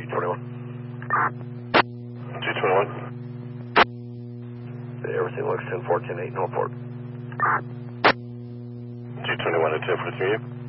221. 221. Everything looks 10-4, 10-8, Northport. 221 to 1043.